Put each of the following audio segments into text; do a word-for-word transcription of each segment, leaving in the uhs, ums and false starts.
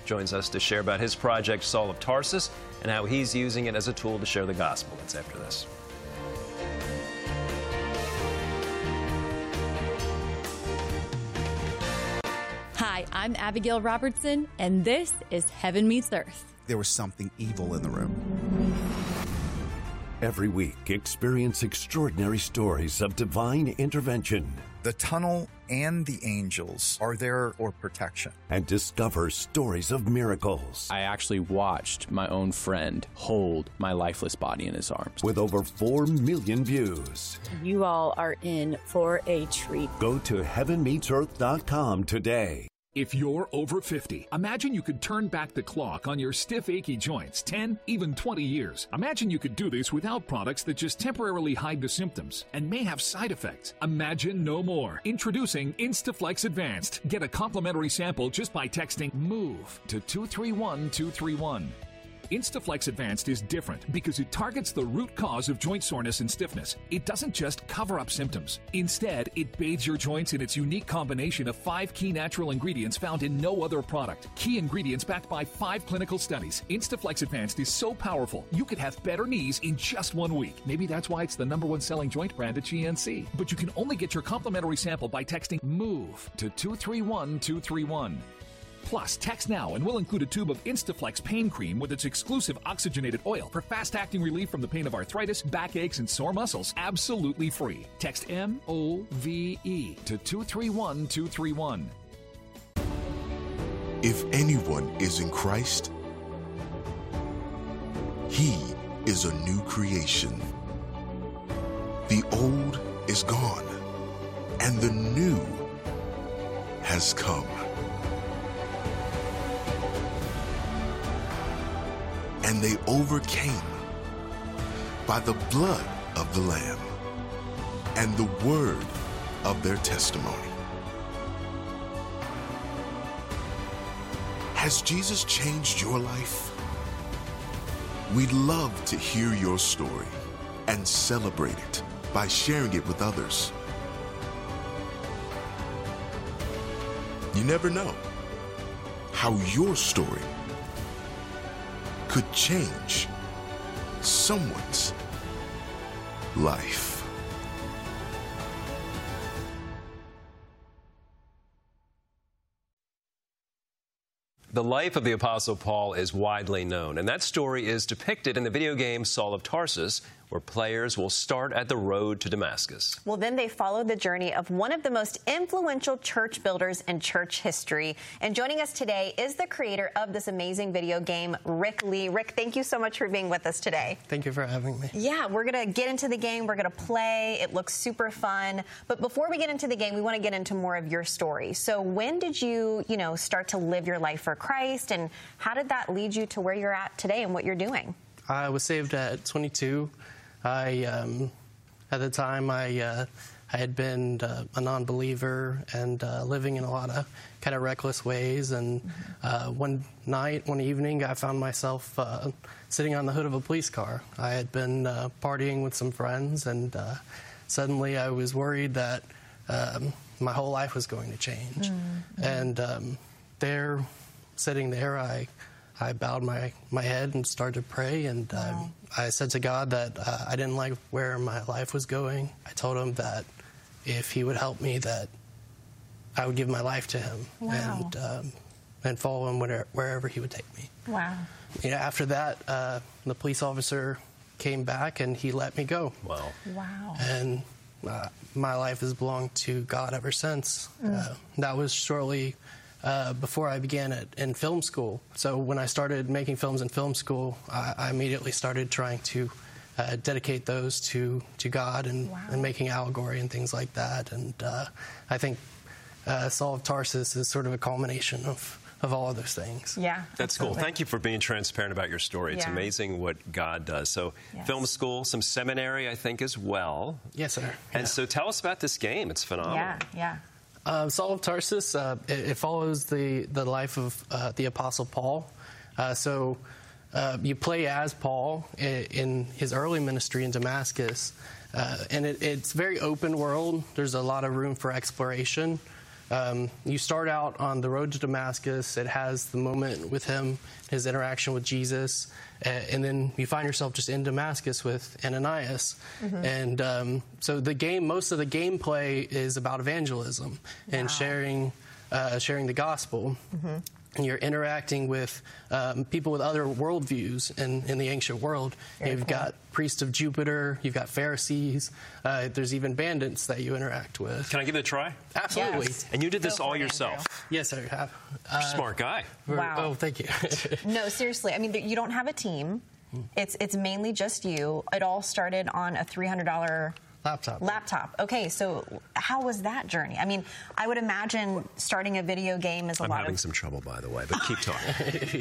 joins us to share about his project, Saul of Tarsus, and how he's using it as a tool to share the gospel. That's after this. Hi, I'm Abigail Robertson, and this is Heaven Meets Earth. There was something evil in the room. Every week, experience extraordinary stories of divine intervention. The tunnel and the angels are there for protection. And discover stories of miracles. I actually watched my own friend hold my lifeless body in his arms. With over four million views. You all are in for a treat. Go to heaven meets earth dot com today. If you're over fifty, imagine you could turn back the clock on your stiff, achy joints ten, even twenty years. Imagine you could do this without products that just temporarily hide the symptoms and may have side effects. Imagine no more. Introducing Instaflex Advanced. Get a complimentary sample just by texting MOVE to two three one two three one. Instaflex Advanced is different because it targets the root cause of joint soreness and stiffness. It doesn't just cover up symptoms. Instead, it bathes your joints in its unique combination of five key natural ingredients found in no other product. Key ingredients backed by five clinical studies. Instaflex Advanced is so powerful, you could have better knees in just one week. Maybe that's why it's the number one selling joint brand at G N C. But you can only get your complimentary sample by texting MOVE to two three one two three one. Plus, text now and we'll include a tube of Instaflex pain cream with its exclusive oxygenated oil for fast-acting relief from the pain of arthritis, backaches, and sore muscles. Absolutely free. Text M O V E to two three one two three one. If anyone is in Christ, he is a new creation. The old is gone, and the new has come. And they overcame by the blood of the Lamb and the word of their testimony. Has Jesus changed your life? We'd love to hear your story and celebrate it by sharing it with others. You never know how your story could change someone's life. The life of the Apostle Paul is widely known, and that story is depicted in the video game Saul of Tarsus, where players will start at the road to Damascus. Well, then they follow the journey of one of the most influential church builders in church history. And joining us today is the creator of this amazing video game, Rick Lee. Rick, thank you so much for being with us today. Thank you for having me. Yeah, we're going to get into the game. We're going to play. It looks super fun. But before we get into the game, we want to get into more of your story. So when did you, you know, start to live your life for Christ, and how did that lead you to where you're at today and what you're doing? I was saved at twenty-two. I, um, at the time, I, uh, I had been uh, a non-believer and uh, living in a lot of kind of reckless ways. And uh, one night, one evening, I found myself uh, sitting on the hood of a police car. I had been uh, partying with some friends, and uh, suddenly I was worried that um, my whole life was going to change. Mm-hmm. And um, there, sitting there, I I bowed my, my head and started to pray, and wow. um, I said to God that uh, I didn't like where my life was going. I told him that if he would help me, that I would give my life to him. Wow. and um, and follow him wherever, wherever he would take me. Wow. You know, after that, uh, the police officer came back and he let me go. Wow. Wow. And uh, my life has belonged to God ever since. Mm. Uh, that was shortly Uh, before I began it in film school. So when I started making films in film school, I, I immediately started trying to uh, dedicate those to, to God and, wow. and making allegory and things like that. And uh, I think uh, Saul of Tarsus is sort of a culmination of, of all of those things. Yeah. That's cool. Thank you for being transparent about your story. It's yeah. amazing what God does. So yes. film school, some seminary, I think, as well. Yes, sir. And yeah. so tell us about this game. It's phenomenal. Yeah, yeah. Uh, Saul of Tarsus, uh, it, it follows the, the life of uh, the Apostle Paul. Uh, so uh, you play as Paul in, in his early ministry in Damascus, uh, and it, it's very open world. There's a lot of room for exploration. um, you start out on the road to Damascus. It has the moment with him, his interaction with Jesus, uh, and then you find yourself just in Damascus with Ananias. Mm-hmm. And um, so the game, most of the gameplay is about evangelism and wow. sharing, uh, sharing the gospel. Mm-hmm. And you're interacting with um, people with other worldviews in, in the ancient world. Very you've cool. got priests of Jupiter, you've got Pharisees, uh, there's even bandits that you interact with. Can I give it a try? Absolutely. Yes. And you did this Go all for it, yourself? Andrew. Yes, I have. Uh, Smart guy. Wow. Oh, thank you. No, seriously. I mean, you don't have a team. It's it's mainly just you. It all started on a three hundred dollars laptop. Laptop. Okay, so how was that journey? I mean, I would imagine starting a video game is a I'm lot having of... some trouble, by the way, but keep talking.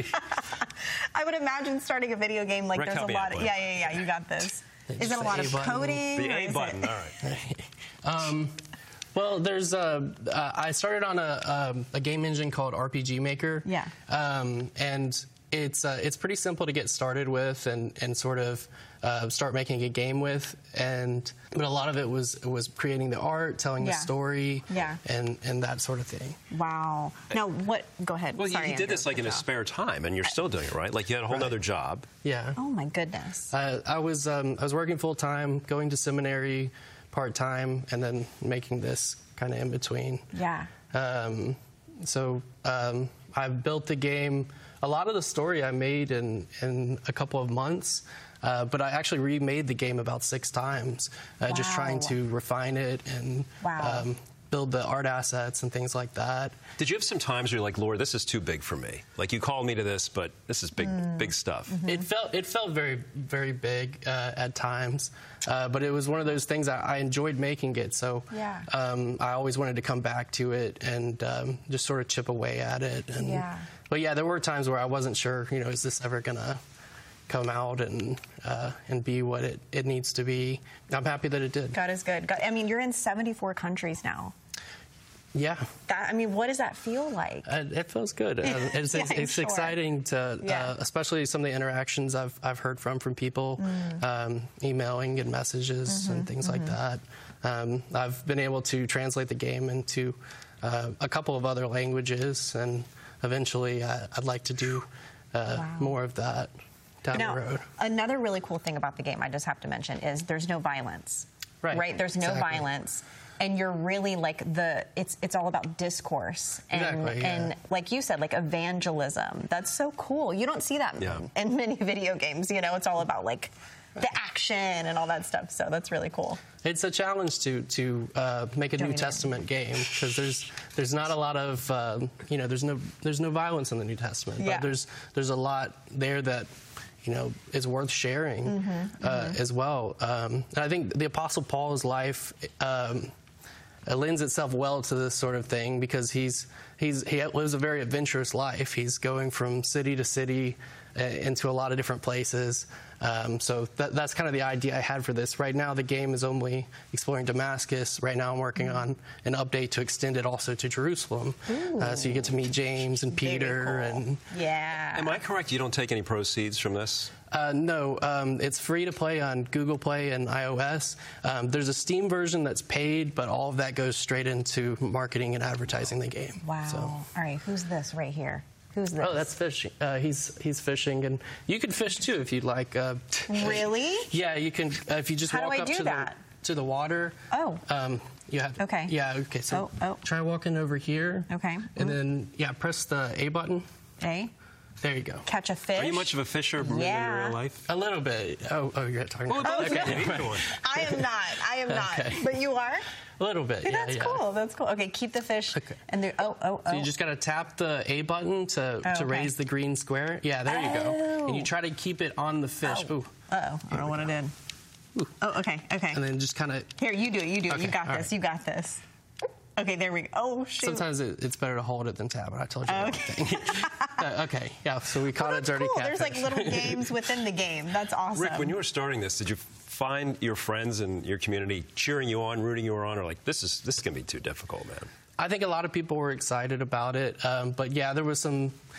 I would imagine starting a video game like Rick, there's a lot of... Out, Yeah, yeah, yeah, you got this. Is it a lot of button. coding? The A button, it... all right. um, well, there's a... Uh, I started on a, um, a game engine called R P G Maker. Yeah. Um, and it's uh, it's pretty simple to get started with and, and sort of uh, start making a game with. And but a lot of it was was creating the art, telling yeah. the story, yeah. and, and that sort of thing. Wow. Now, what... Go ahead. Well, Sorry, he, he did Andrew, this like in his job. spare time, and you're still doing it, right? Like you had a whole Right. other job. Yeah. Oh, my goodness. Uh, I was um, I was working full time, going to seminary part time, and then making this kind of in between. Yeah. Um, so um, I built the game. A lot of the story I made in in a couple of months, uh, but I actually remade the game about six times, uh, wow. just trying to refine it and wow. um, build the art assets and things like that. Did you have some times where you're like, Lord, this is too big for me? Like you called me to this, but this is big, mm. big stuff. Mm-hmm. It felt it felt very very big uh, at times, uh, but it was one of those things I, I enjoyed making it. So yeah. um, I always wanted to come back to it and um, just sort of chip away at it. And, yeah. But yeah, there were times where I wasn't sure. You know, is this ever gonna come out and uh, and be what it, it needs to be? I'm happy that it did. God is good. God, I mean, you're in seventy-four countries now. Yeah. That, I mean, what does that feel like? Uh, it feels good. Uh, it's yeah, it's, it's sure. exciting to, yeah. uh, especially some of the interactions I've I've heard from from people, mm. um, emailing and messages mm-hmm, and things mm-hmm. like that. Um, I've been able to translate the game into uh, a couple of other languages, and eventually uh, I'd like to do uh, wow. more of that down now, the road. Another really cool thing about the game I just have to mention is there's no violence. Right. Right. There's no exactly. violence. And you're really like the it's it's all about discourse and exactly, yeah. and like you said, like evangelism. That's so cool. You don't see that yeah. in many video games. You know, it's all about like the action and all that stuff. So that's really cool. It's a challenge to to uh, make a Don't New Testament it. game because there's there's not a lot of um, you know there's no there's no violence in the New Testament, yeah. but there's there's a lot there that you know is worth sharing mm-hmm, uh, mm-hmm. as well. Um, and I think the Apostle Paul's life. Um, It lends itself well to this sort of thing because he's he's he lives a very adventurous life. He's going from city to city uh, into a lot of different places. Um, so that, that's kind of the idea I had for this. Right now, the game is only exploring Damascus. Right now, I'm working mm-hmm. on an update to extend it also to Jerusalem. Uh, so you get to meet James and Peter. Cool. And yeah. Am I correct? You don't take any proceeds from this? Uh, no, um, it's free to play on Google Play and iOS. Um, there's a Steam version that's paid, but all of that goes straight into marketing and advertising the game. Wow. So. All right, who's this right here? Who's this? Oh, that's fishing. Uh, he's he's fishing, and you can fish too if you'd like. Uh, really? Yeah, you can. Uh, if you just How walk do I up do to that? the to the water. Oh. Um, you have. Okay. Yeah. Okay. So oh, oh. try walking over here. Okay. And then yeah, press the A button. A. There you go. Catch a fish. Are you much of a fisher yeah. in real life? A little bit. Oh, oh, you're talking. Well, about okay. okay. I am not. I am not. Okay. But you are? A little bit. Hey, yeah, that's yeah. cool. That's cool. Okay, keep the fish. Okay. And there. Oh, oh, oh. So you just gotta tap the A button to Oh, to okay. raise the green square. Yeah, there you go. Oh. And you try to keep it on the fish. Oh. Ooh. Uh oh. I don't want it in. Ooh. Oh, okay. Okay. And then just kind of. Here, you do it. You do it. Okay, You got all this. right. You got this. Okay, there we go. Oh, shoot. Sometimes it, it's better to hold it than tap it. I told you Oh, that okay. thing. uh, okay, yeah, so we caught well, a dirty cool. catfish. There's like little games within the game. That's awesome. Rick, when you were starting this, did you find your friends and your community cheering you on, rooting you on, or like, this is this is going to be too difficult, man? I think a lot of people were excited about it, um, but yeah, there was some,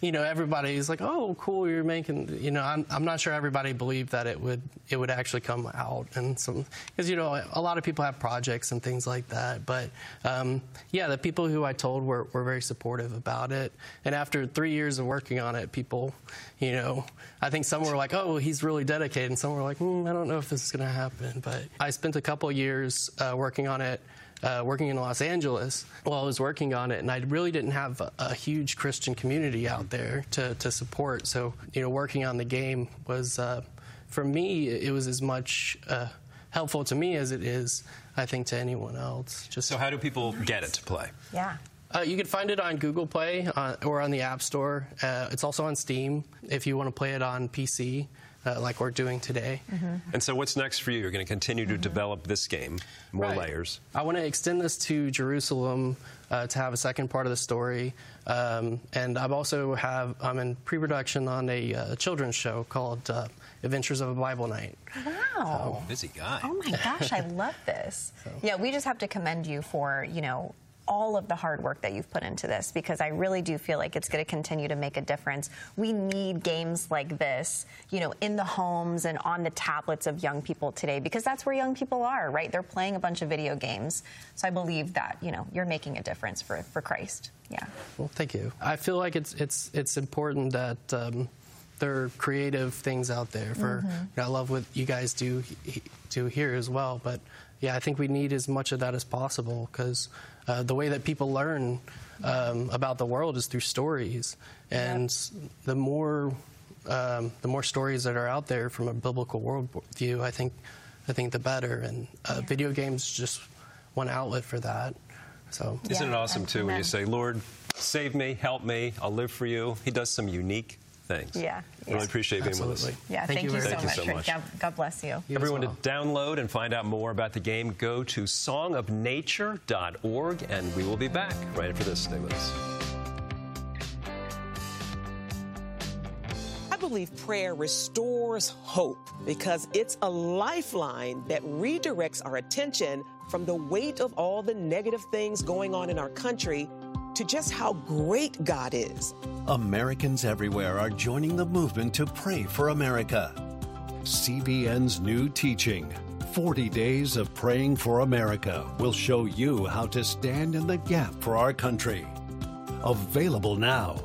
you know, everybody's like, oh, cool, you're making, you know, I'm, I'm not sure everybody believed that it would it would actually come out. And some, because, you know, a lot of people have projects and things like that. But, um, yeah, the people who I told were, were very supportive about it. And after three years of working on it, people, you know, I think some were like, oh, he's really dedicated. And some were like, mm, I don't know if this is going to happen. But I spent a couple years uh, working on it. Uh, working in Los Angeles while I was working on it, and I really didn't have a, a huge Christian community out there to, to support. So, you know, working on the game was, uh, for me, it was as much uh, helpful to me as it is, I think, to anyone else. Just so how do people get it to play? Yeah. Uh, you can find it on Google Play uh, or on the App Store. Uh, it's also on Steam if you want to play it on P C. Uh, like we're doing today. Mm-hmm. And so what's next for you? You're going to continue to mm-hmm. develop this game, more right. layers. I want to extend this to Jerusalem uh, to have a second part of the story. Um, and I've also have, I'm in pre-production on a uh, children's show called uh, Adventures of a Bible Night. Wow. So, busy guy. Oh my gosh, I love this. So. Yeah, we just have to commend you for, you know, all of the hard work that you've put into this, because I really do feel like it's going to continue to make a difference. We need games like this, you know, in the homes and on the tablets of young people today, because that's where young people are, right? They're playing a bunch of video games. So I believe that, you know, you're making a difference for, for Christ. Yeah. Well, thank you. I feel like it's it's it's important that um, there are creative things out there. For mm-hmm. you know, I love what you guys do do here as well, but yeah, I think we need as much of that as possible, because uh, the way that people learn um, about the world is through stories, and yep. the more um, the more stories that are out there from a biblical worldview, I think I think the better. And uh, yeah. video games just one outlet for that. So isn't yeah, it awesome too amen. when you say, "Lord, save me, help me, I'll live for you"? He does some unique things. Yeah. Really yeah. appreciate being Absolutely. with us. Yeah, thank, thank you, you, so, thank much. you so much. God, God bless you. you Everyone well. to download and find out more about the game, go to song of nature dot org, and we will be back right after this. Stay with us. I believe prayer restores hope, because it's a lifeline that redirects our attention from the weight of all the negative things going on in our country to just how great God is. Americans everywhere are joining the movement to pray for America. C B N's new teaching, forty days of Praying for America, will show you how to stand in the gap for our country. Available now.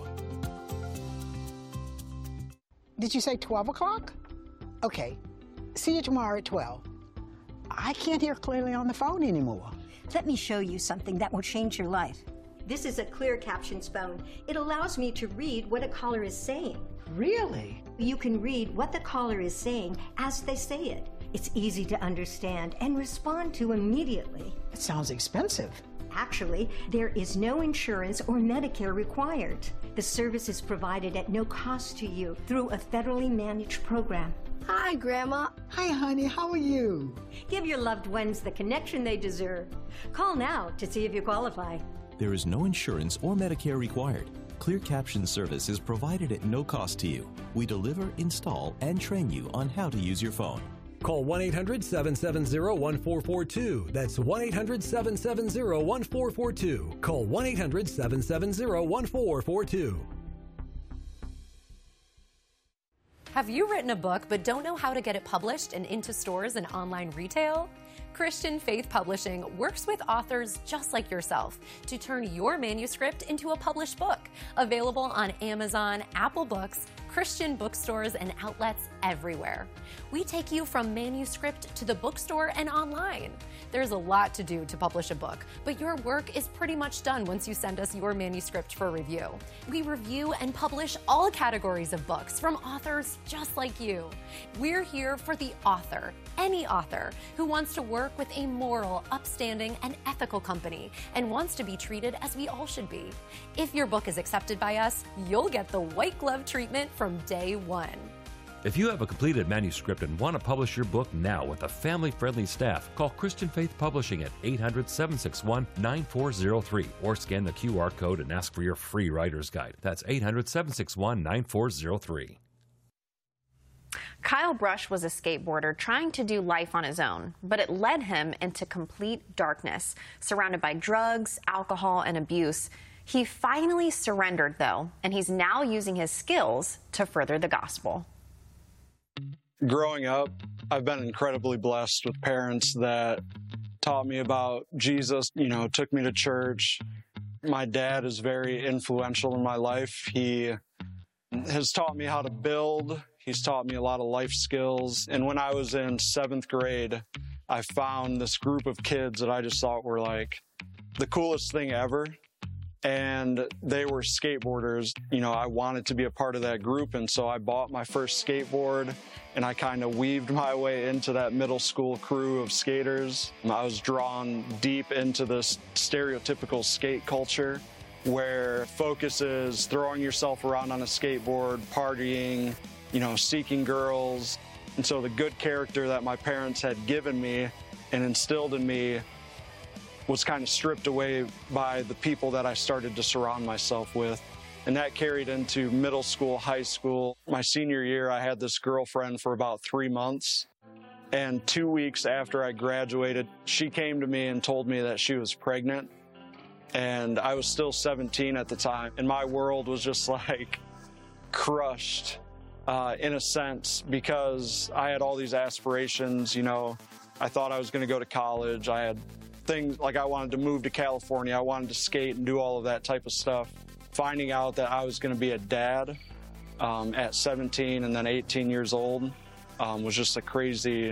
Did you say twelve o'clock? Okay. See you tomorrow at twelve. I can't hear clearly on the phone anymore. Let me show you something that will change your life. This is a Clear Captions phone. It allows me to read what a caller is saying. Really? You can read what the caller is saying as they say it. It's easy to understand and respond to immediately. It sounds expensive. Actually, there is no insurance or Medicare required. The service is provided at no cost to you through a federally managed program. Hi, Grandma. Hi, honey. How are you? Give your loved ones the connection they deserve. Call now to see if you qualify. There is no insurance or Medicare required. Clear Caption service is provided at no cost to you. We deliver, install, and train you on how to use your phone. Call one eight hundred, seven seven zero, one four four two. That's one eight hundred, seven seven zero, one four four two. Call one eight hundred, seven seven zero, one four four two. Have you written a book but don't know how to get it published and into stores and online retail? Christian Faith Publishing works with authors just like yourself to turn your manuscript into a published book, available on Amazon, Apple Books, Christian bookstores, and outlets everywhere. We take you from manuscript to the bookstore and online. There's a lot to do to publish a book, but your work is pretty much done once you send us your manuscript for review. We review and publish all categories of books from authors just like you. We're here for the author, any author who wants to work with a moral, upstanding, and ethical company and wants to be treated as we all should be. If your book is accepted by us, you'll get the white glove treatment from day one. If you have a completed manuscript and want to publish your book now with a family-friendly staff, call Christian Faith Publishing at eight hundred, seven six one, nine four zero three or scan the Q R code and ask for your free writer's guide. That's eight hundred, seven six one, nine four zero three. Kyle Brush was a skateboarder trying to do life on his own, but it led him into complete darkness. Surrounded by drugs, alcohol, and abuse, He finally surrendered, though, and he's now using his skills to further the gospel. Growing up, I've been incredibly blessed with parents that taught me about Jesus, you know, took me to church. My dad is very influential in my life. He has taught me how to build. He's taught me a lot of life skills. And when I was in seventh grade, I found this group of kids that I just thought were like the coolest thing ever. And they were skateboarders. You know, I wanted to be a part of that group. And so I bought my first skateboard and I kind of weaved my way into that middle school crew of skaters. I was drawn deep into this stereotypical skate culture where focus is throwing yourself around on a skateboard, partying, you know, seeking girls. And so the good character that my parents had given me and instilled in me was kind of stripped away by the people that I started to surround myself with. And that carried into middle school, high school. My senior year, I had this girlfriend for about three months. And two weeks after I graduated, she came to me and told me that she was pregnant. And I was still seventeen at the time. And my world was just like crushed uh, in a sense, because I had all these aspirations. You know, I thought I was going to go to college. I had things like I wanted to move to California. I wanted to skate and do all of that type of stuff. Finding out that I was going to be a dad um, at seventeen and then eighteen years old um, was just a crazy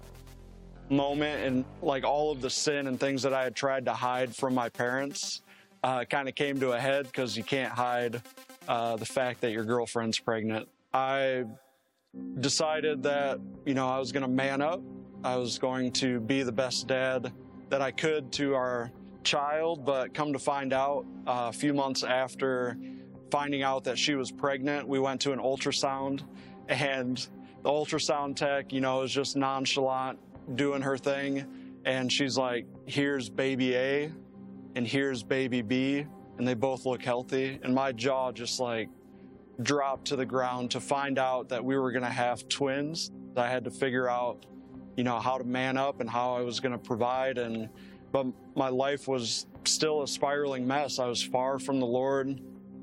moment. And like all of the sin and things that I had tried to hide from my parents uh, kind of came to a head, because you can't hide uh, the fact that your girlfriend's pregnant. I decided that, you know, I was going to man up. I was going to be the best dad that I could to our child. But come to find out, uh, a few months after finding out that she was pregnant, we went to an ultrasound, and the ultrasound tech, you know, is just nonchalant, doing her thing. And she's like, here's baby A and here's baby B, and they both look healthy. And my jaw just like dropped to the ground to find out that we were going to have twins. I had to figure out, you know, how to man up and how I was going to provide. And but my life was still a spiraling mess. I was far from the Lord.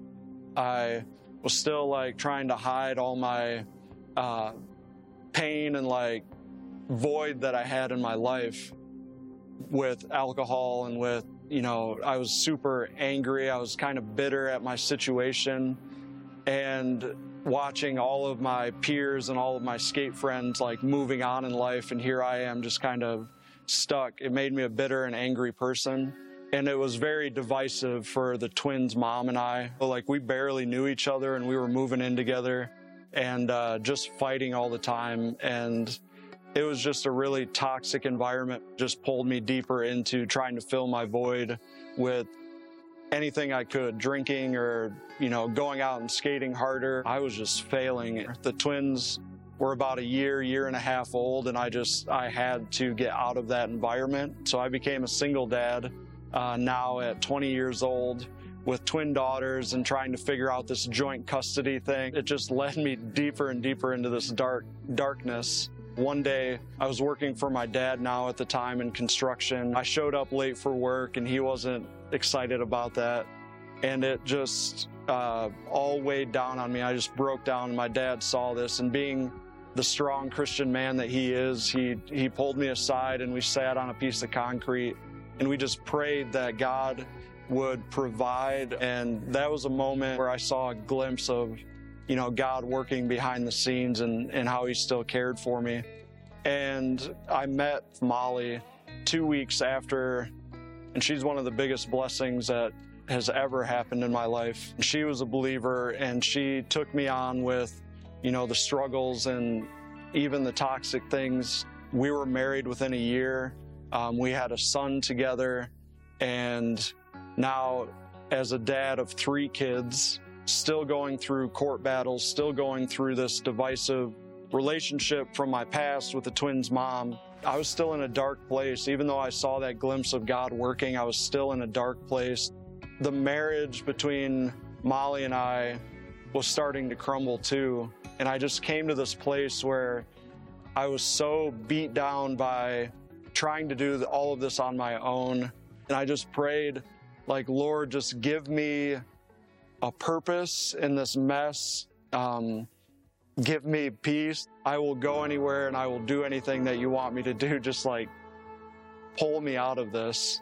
I was still like trying to hide all my uh, pain and like void that I had in my life with alcohol and with, you know, I was super angry. I was kind of bitter at my situation, and watching all of my peers and all of my skate friends like moving on in life, and here I am just kind of stuck. It made me a bitter and angry person, and it was very divisive for the twins' mom and I. Like, we barely knew each other, and we were moving in together and uh, just fighting all the time. And it was just a really toxic environment. Just pulled me deeper into trying to fill my void with anything I could, drinking or, you know, going out and skating harder. I was just failing. The twins were about a year, year and a half old, and I just, I had to get out of that environment. So I became a single dad uh, now at twenty years old with twin daughters and trying to figure out this joint custody thing. It just led me deeper and deeper into this dark darkness. One day, I was working for my dad now at the time in construction. I showed up late for work, and he wasn't excited about that. And it just uh, all weighed down on me. I just broke down. My dad saw this, and being the strong Christian man that he is, he, he pulled me aside, and we sat on a piece of concrete, and we just prayed that God would provide. And that was a moment where I saw a glimpse of, you know, God working behind the scenes and, and how he still cared for me. And I met Molly two weeks after, and she's one of the biggest blessings that has ever happened in my life. She was a believer, and she took me on with, you know, the struggles and even the toxic things. We were married within a year. Um, we had a son together, and now as a dad of three kids, still going through court battles, still going through this divisive relationship from my past with the twins' mom. I was still in a dark place. Even though I saw that glimpse of God working, I was still in a dark place. The marriage between Molly and I was starting to crumble too. And I just came to this place where I was so beat down by trying to do all of this on my own. And I just prayed like, Lord, just give me a purpose in this mess. Um, give me peace. I will go anywhere and I will do anything that you want me to do. Just like pull me out of this.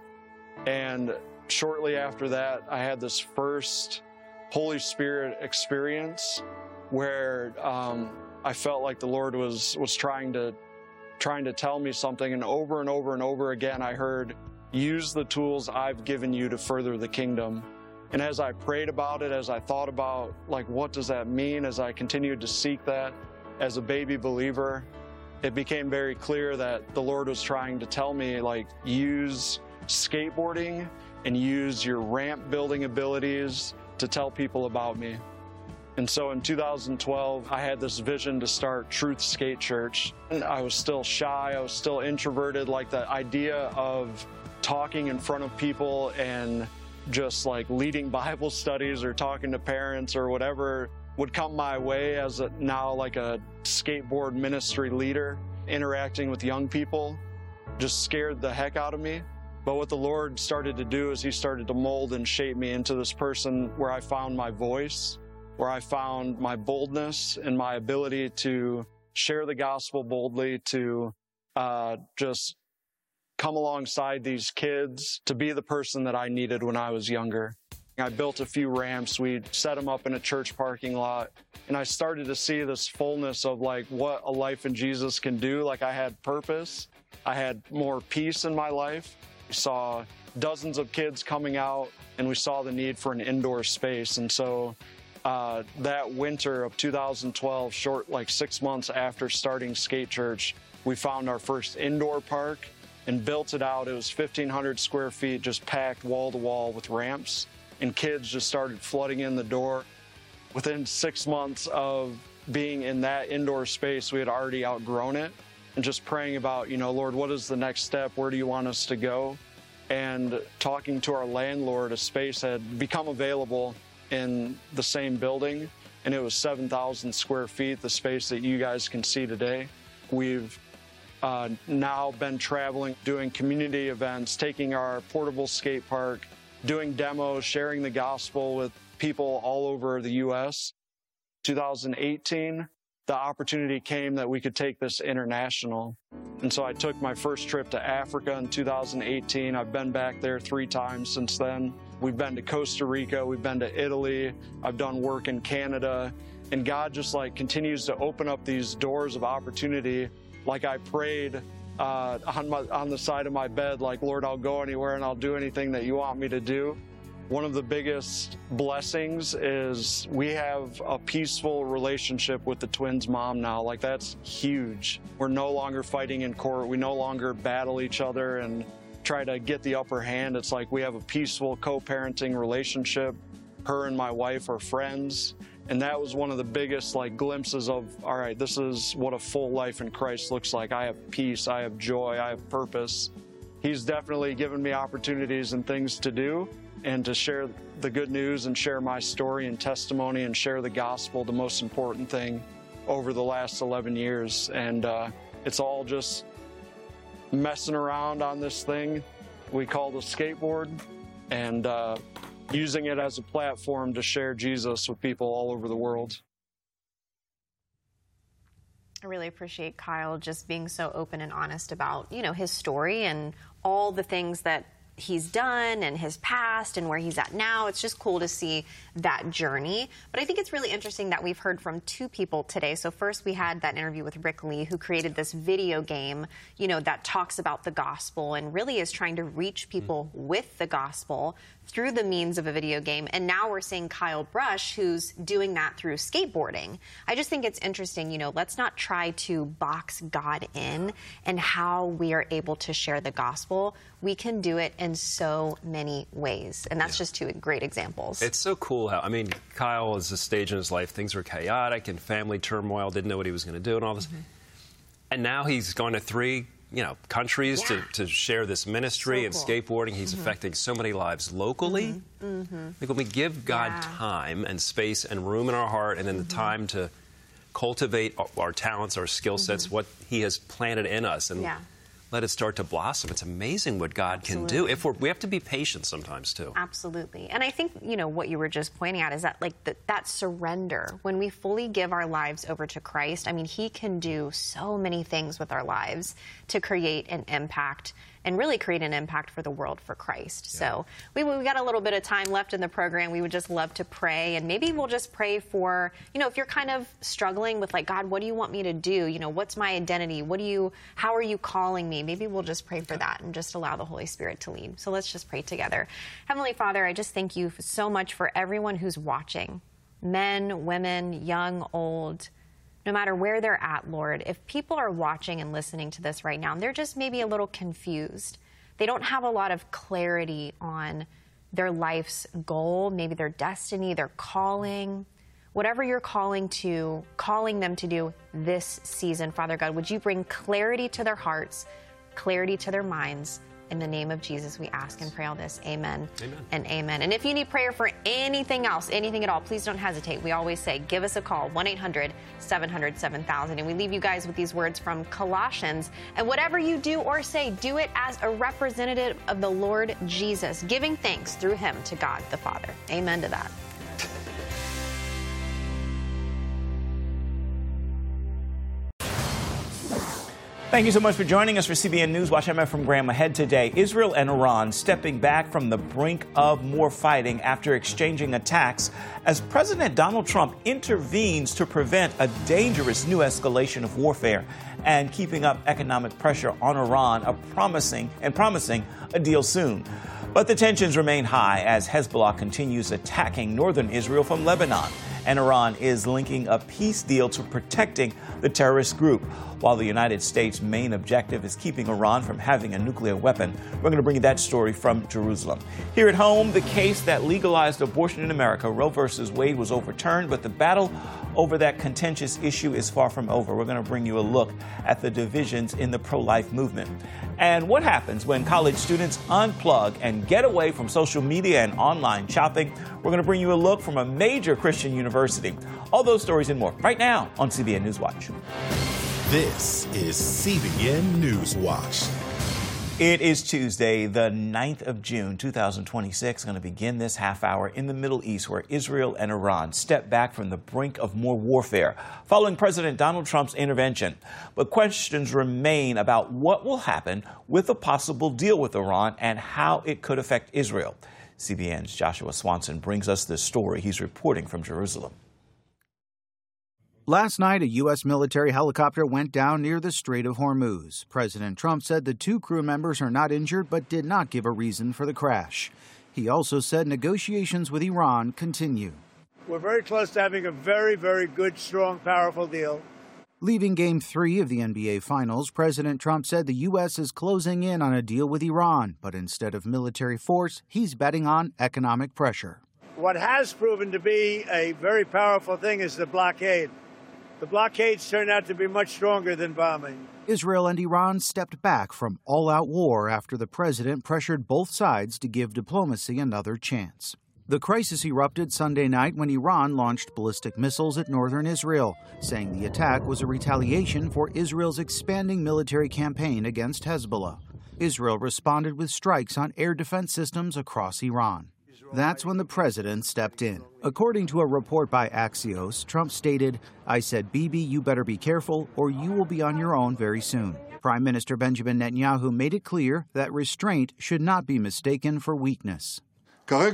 And shortly after that, I had this first Holy Spirit experience where um, I felt like the Lord was was trying to trying to tell me something. And over and over and over again, I heard, use the tools I've given you to further the kingdom. And as I prayed about it, as I thought about, like, what does that mean, as I continued to seek that as a baby believer, it became very clear that the Lord was trying to tell me, like, use skateboarding and use your ramp building abilities to tell people about me. And so in two thousand twelve, I had this vision to start Truth Skate Church. And I was still shy, I was still introverted, like the idea of talking in front of people and just like leading Bible studies or talking to parents or whatever would come my way as a, now like a skateboard ministry leader, interacting with young people, just scared the heck out of me. But what the Lord started to do is he started to mold and shape me into this person where I found my voice, where I found my boldness and my ability to share the gospel boldly, to uh, just come alongside these kids, to be the person that I needed when I was younger. I built a few ramps. We set them up in a church parking lot. And I started to see this fullness of like what a life in Jesus can do. Like I had purpose. I had more peace in my life. We saw dozens of kids coming out and we saw the need for an indoor space. And so uh, that winter of two thousand twelve, short like six months after starting Skate Church, we found our first indoor park and built it out. It was fifteen hundred square feet, just packed wall to wall with ramps. And kids just started flooding in the door. Within six months of being in that indoor space, we had already outgrown it. And just praying about, you know, Lord, what is the next step? Where do you want us to go? And talking to our landlord, a space had become available in the same building. And it was seven thousand square feet, the space that you guys can see today. We've Uh, now been traveling, doing community events, taking our portable skate park, doing demos, sharing the gospel with people all over the U S two thousand eighteen, the opportunity came that we could take this international. And so I took my first trip to Africa in two thousand eighteen. I've been back there three times since then. We've been to Costa Rica, we've been to Italy, I've done work in Canada, and God just like continues to open up these doors of opportunity. Like I prayed uh, on, my, on the side of my bed, like, Lord, I'll go anywhere and I'll do anything that you want me to do. One of the biggest blessings is we have a peaceful relationship with the twins' mom now. Like, that's huge. We're no longer fighting in court. We no longer battle each other and try to get the upper hand. It's like we have a peaceful co-parenting relationship. Her and my wife are friends. And that was one of the biggest like glimpses of, all right, this is what a full life in Christ looks like. I have peace, I have joy, I have purpose. He's definitely given me opportunities and things to do and to share the good news and share my story and testimony and share the gospel, the most important thing over the last eleven years. And uh, it's all just messing around on this thing we call the skateboard and uh, using it as a platform to share Jesus with people all over the world. I really appreciate Kyle just being so open and honest about, you know, his story and all the things that he's done and his past and where he's at now. It's just cool to see that journey. But I think it's really interesting that we've heard from two people today. So first we had that interview with Rick Lee, who created this video game, you know, that talks about the gospel and really is trying to reach people mm. with the gospel through the means of a video game. And now we're seeing Kyle Brush, who's doing that through skateboarding. I just think it's interesting, you know, let's not try to box God in and how we are able to share the gospel. We can do it in so many ways. And that's yeah. just two great examples. It's so cool how, I mean, Kyle is a stage in his life, things were chaotic and family turmoil, didn't know what he was going to do and all this. Mm-hmm. And now he's gone to three you know, countries yeah. to, to share this ministry so and cool. skateboarding. He's mm-hmm. affecting so many lives locally. Mm-hmm. Mm-hmm. Like when we give God yeah. time and space and room in our heart and then mm-hmm. the time to cultivate our, our talents, our skill sets, mm-hmm. what he has planted in us. And yeah. let it start to blossom. It's amazing what God can do. If we're, we have to be patient sometimes, too. Absolutely. And I think, you know, what you were just pointing out is that, like, the, that surrender, when we fully give our lives over to Christ, I mean, he can do so many things with our lives to create an impact and really create an impact for the world for Christ. Yeah. So we, we got a little bit of time left in the program. We would just love to pray, and maybe we'll just pray for, you know, if you're kind of struggling with, like, God, what do you want me to do? You know, what's my identity? What do you, how are you calling me? Maybe we'll just pray for that and just allow the Holy Spirit to lead. So let's just pray together. Heavenly Father, I just thank you so much for everyone who's watching, men, women, young, old, no matter where they're at, Lord. If people are watching and listening to this right now, and they're just maybe a little confused, they don't have a lot of clarity on their life's goal, maybe their destiny, their calling, whatever you're calling to, calling them to do this season, Father God, would you bring clarity to their hearts, clarity to their minds? In the name of Jesus, we ask and pray all this. Amen, amen and amen. And if you need prayer for anything else, anything at all, please don't hesitate. We always say, give us a call, one eight hundred seven hundred seven thousand. And we leave you guys with these words from Colossians. And whatever you do or say, do it as a representative of the Lord Jesus, giving thanks through him to God the Father. Amen to that. Thank you so much for joining us for C B N News Watch. I'm from Graham. Ahead today, Israel and Iran stepping back from the brink of more fighting after exchanging attacks as President Donald Trump intervenes to prevent a dangerous new escalation of warfare and keeping up economic pressure on Iran, a promising and promising a deal soon. But the tensions remain high as Hezbollah continues attacking northern Israel from Lebanon, and Iran is linking a peace deal to protecting the terrorist group, while the United States' main objective is keeping Iran from having a nuclear weapon. We're going to bring you that story from Jerusalem. Here at home, the case that legalized abortion in America, Roe versus Wade, was overturned, but the battle over that contentious issue is far from over. We're going to bring you a look at the divisions in the pro-life movement. And what happens when college students unplug and get away from social media and online shopping? We're going to bring you a look from a major Christian university. All those stories and more right now on C B N News Watch. This is C B N News Watch. It is Tuesday, the ninth of June, two thousand twenty-six. Going to begin this half hour in the Middle East, where Israel and Iran step back from the brink of more warfare following President Donald Trump's intervention. But questions remain about what will happen with a possible deal with Iran and how it could affect Israel. C B N's Joshua Swanson brings us this story. He's reporting from Jerusalem. Last night, a U S military helicopter went down near the Strait of Hormuz. President Trump said the two crew members are not injured but did not give a reason for the crash. He also said negotiations with Iran continue. We're very close to having a very, very good, strong, powerful deal. Leaving Game three of the N B A Finals, President Trump said the U S is closing in on a deal with Iran, but instead of military force, he's betting on economic pressure. What has proven to be a very powerful thing is the blockade. The blockades turned out to be much stronger than bombing. Israel and Iran stepped back from all-out war after the president pressured both sides to give diplomacy another chance. The crisis erupted Sunday night when Iran launched ballistic missiles at northern Israel, saying the attack was a retaliation for Israel's expanding military campaign against Hezbollah. Israel responded with strikes on air defense systems across Iran. That's when the president stepped in. According to a report by Axios, Trump stated, "I said, Bibi, you better be careful or you will be on your own very soon." Prime Minister Benjamin Netanyahu made it clear that restraint should not be mistaken for weakness. At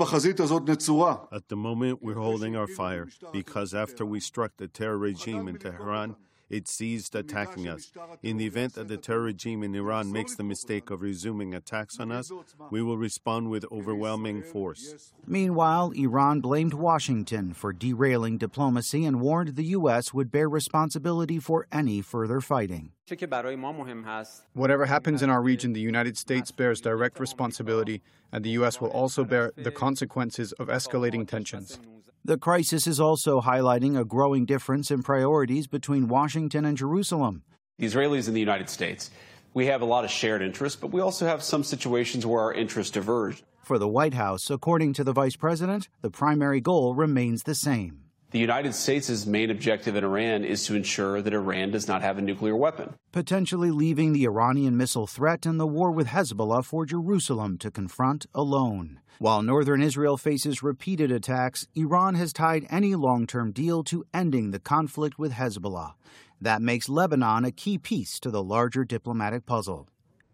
the moment, we're holding our fire because after we struck the terror regime in Tehran, it ceased attacking us. In the event that the terror regime in Iran makes the mistake of resuming attacks on us, we will respond with overwhelming force. Meanwhile, Iran blamed Washington for derailing diplomacy and warned the U S would bear responsibility for any further fighting. Whatever happens in our region, the United States bears direct responsibility, and the U S will also bear the consequences of escalating tensions. The crisis is also highlighting a growing difference in priorities between Washington and Jerusalem. The Israelis and the United States, we have a lot of shared interests, but we also have some situations where our interests diverge. For the White House, according to the vice president, the primary goal remains the same. The United States' main objective in Iran is to ensure that Iran does not have a nuclear weapon. Potentially leaving the Iranian missile threat and the war with Hezbollah for Jerusalem to confront alone. While northern Israel faces repeated attacks, Iran has tied any long-term deal to ending the conflict with Hezbollah. That makes Lebanon a key piece to the larger diplomatic puzzle.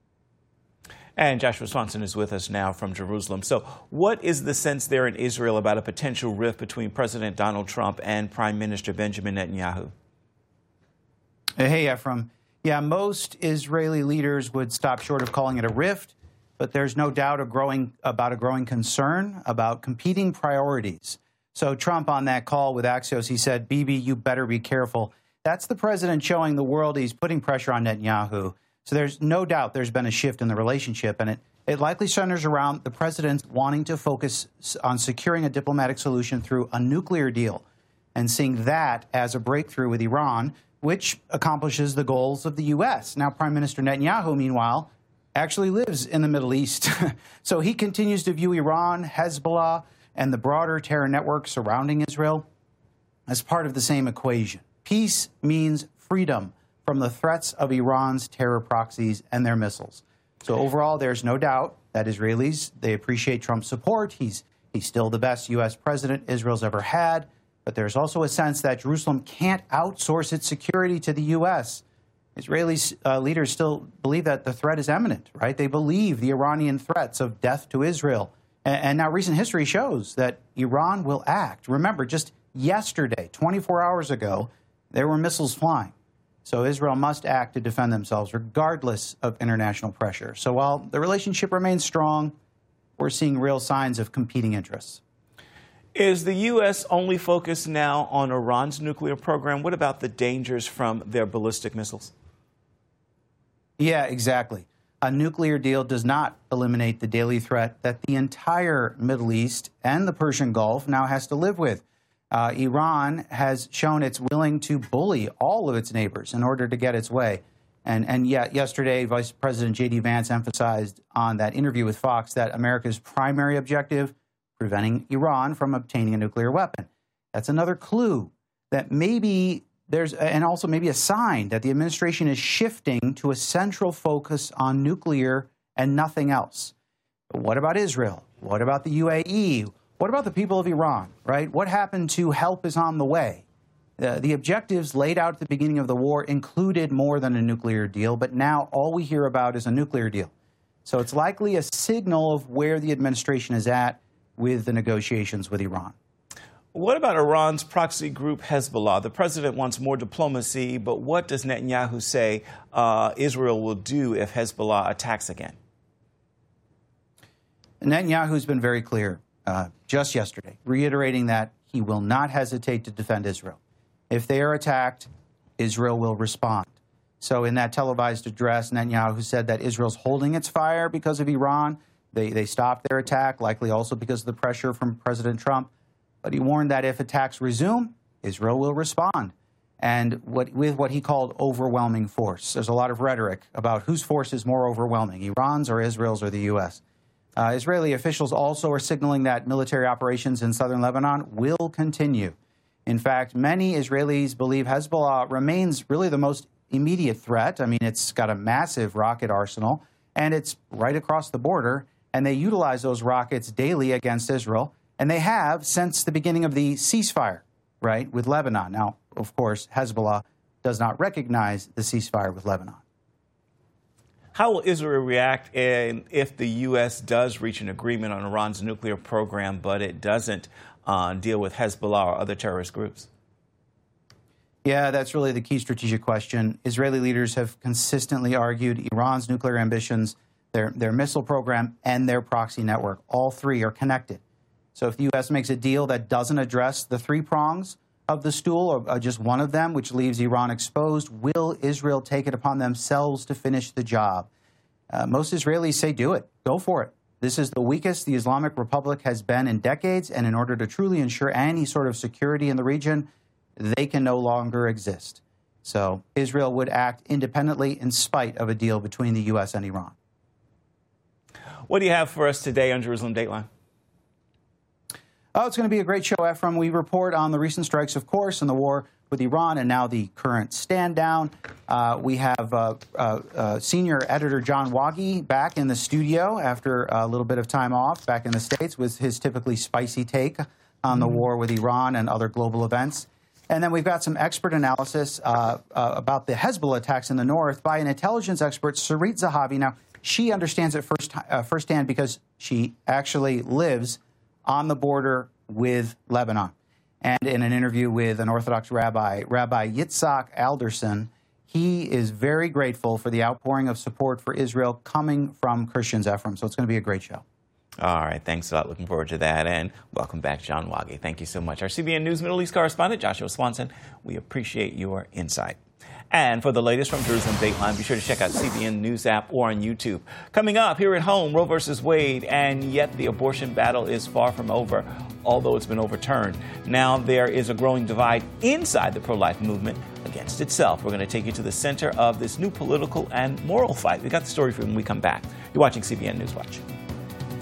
And Joshua Swanson is with us now from Jerusalem. So what is the sense there in Israel about a potential rift between President Donald Trump and Prime Minister Benjamin Netanyahu? Hey, Ephraim. Yeah, most Israeli leaders would stop short of calling it a rift, but there's no doubt a growing, about a growing concern about competing priorities. So Trump on that call with Axios, he said, Bibi, you better be careful. That's the president showing the world he's putting pressure on Netanyahu. So there's no doubt there's been a shift in the relationship, and it, it likely centers around the president wanting to focus on securing a diplomatic solution through a nuclear deal and seeing that as a breakthrough with Iran, which accomplishes the goals of the U S. Now, Prime Minister Netanyahu, meanwhile, actually lives in the Middle East. So he continues to view Iran, Hezbollah, and the broader terror network surrounding Israel as part of the same equation. Peace means freedom from the threats of Iran's terror proxies and their missiles. So overall, there's no doubt that Israelis, they appreciate Trump's support. He's, he's still the best U S president Israel's ever had. But there's also a sense that Jerusalem can't outsource its security to the U S. Israeli uh, leaders still believe that the threat is imminent, right? They believe the Iranian threats of death to Israel. And, and now recent history shows that Iran will act. Remember, just yesterday, twenty-four hours ago, there were missiles flying. So Israel must act to defend themselves regardless of international pressure. So while the relationship remains strong, we're seeing real signs of competing interests. Is the U S only focused now on Iran's nuclear program? What about the dangers from their ballistic missiles? Yeah, exactly. A nuclear deal does not eliminate the daily threat that the entire Middle East and the Persian Gulf now has to live with. Uh, Iran has shown it's willing to bully all of its neighbors in order to get its way. And, and yet yesterday, Vice President J D Vance emphasized on that interview with Fox that America's primary objective, preventing Iran from obtaining a nuclear weapon. That's another clue that maybe there's, and also maybe a sign that the administration is shifting to a central focus on nuclear and nothing else. But what about Israel? What about the U A E? What about the people of Iran, right? What happened to help is on the way? Uh, the objectives laid out at the beginning of the war included more than a nuclear deal, but now all we hear about is a nuclear deal. So it's likely a signal of where the administration is at with the negotiations with Iran. What about Iran's proxy group Hezbollah? The president wants more diplomacy, but what does Netanyahu say uh, Israel will do if Hezbollah attacks again? Netanyahu's been very clear. Uh, just yesterday, reiterating that he will not hesitate to defend Israel. If they are attacked, Israel will respond. So in that televised address, Netanyahu said that Israel's holding its fire because of Iran. They, they stopped their attack, likely also because of the pressure from President Trump. But he warned that if attacks resume, Israel will respond. And what, with what he called overwhelming force. There's a lot of rhetoric about whose force is more overwhelming, Iran's or Israel's or the U S. Uh, Israeli officials also are signaling that military operations in southern Lebanon will continue. In fact, many Israelis believe Hezbollah remains really the most immediate threat. I mean, it's got a massive rocket arsenal, and it's right across the border, and they utilize those rockets daily against Israel, and they have since the beginning of the ceasefire, right, with Lebanon. Now, of course, Hezbollah does not recognize the ceasefire with Lebanon. How will Israel react if the U S does reach an agreement on Iran's nuclear program, but it doesn't uh, deal with Hezbollah or other terrorist groups? Yeah, that's really the key strategic question. Israeli leaders have consistently argued Iran's nuclear ambitions, their, their missile program, and their proxy network, all three are connected. So if the U S makes a deal that doesn't address the three prongs of the stool, or uh, just one of them, which leaves Iran exposed, will Israel take it upon themselves to finish the job? Uh, most Israelis say do it. Go for it. This is the weakest the Islamic Republic has been in decades, and in order to truly ensure any sort of security in the region, they can no longer exist. So Israel would act independently in spite of a deal between the U S and Iran. What do you have for us today on Jerusalem Dateline? Oh, it's going to be a great show, Ephraim. We report on the recent strikes, of course, and the war with Iran, and now the current stand down. Uh, we have uh, uh, uh, senior editor John Waggy back in the studio after a little bit of time off back in the States with his typically spicy take on the war with Iran and other global events. And then we've got some expert analysis uh, uh, about the Hezbollah attacks in the north by an intelligence expert, Sarit Zahavi. Now, she understands it first, uh, firsthand because she actually lives on the border with Lebanon. And in an interview with an Orthodox rabbi, Rabbi Yitzhak Alderson, he is very grateful for the outpouring of support for Israel coming from Christians, Ephraim. So it's going to be a great show. All right. Thanks a lot. Looking forward to that. And welcome back, John Waggy. Thank you so much. Our C B N News Middle East correspondent, Joshua Swanson. We appreciate your insight. And for the latest from Jerusalem Dateline, be sure to check out C B N News app or on YouTube. Coming up here at home, Roe versus Wade, and yet the abortion battle is far from over, although it's been overturned. Now there is a growing divide inside the pro-life movement against itself. We're going to take you to the center of this new political and moral fight. We got the story for you when we come back. You're watching C B N News Watch.